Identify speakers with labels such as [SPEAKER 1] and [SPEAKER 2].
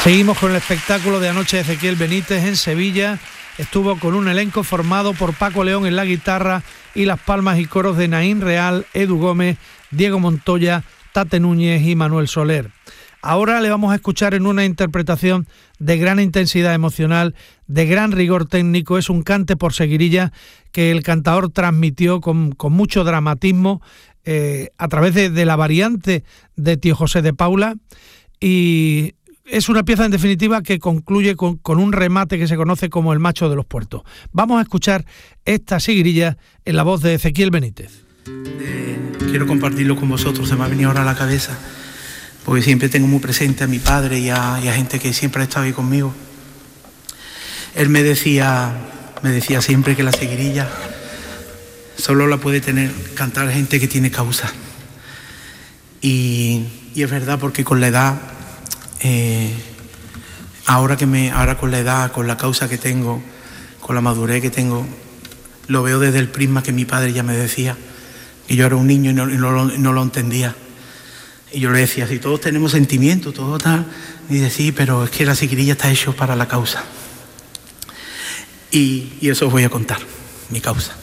[SPEAKER 1] Seguimos con el espectáculo de anoche de Ezequiel Benítez en Sevilla. Estuvo con un elenco formado por Paco León en la guitarra y las palmas y coros de Naín Real, Edu Gómez, Diego Montoya, Tate Núñez y Manuel Soler. Ahora le vamos a escuchar en una interpretación de gran intensidad emocional, de gran rigor técnico. Es un cante por seguirilla que el cantador transmitió con mucho dramatismo a través de la variante de Tío José de Paula, y es una pieza en definitiva que concluye con un remate que se conoce como el macho de los puertos. Vamos a escuchar esta seguirilla en la voz de Ezequiel Benítez.
[SPEAKER 2] Quiero compartirlo con vosotros, se me ha venido ahora a la cabeza, porque siempre tengo muy presente a mi padre y a gente que siempre ha estado ahí conmigo. Él me decía siempre que la seguirilla solo la puede cantar gente que tiene causa. Y es verdad, porque con la edad, ahora con la edad, con la causa que tengo, con la madurez que tengo, lo veo desde el prisma que mi padre ya me decía, que yo era un niño y no lo entendía. Y yo le decía, si todos tenemos sentimientos, todo tal, y dice, sí, pero es que la seguirilla está hecho para la causa. Y eso os voy a contar, mi causa.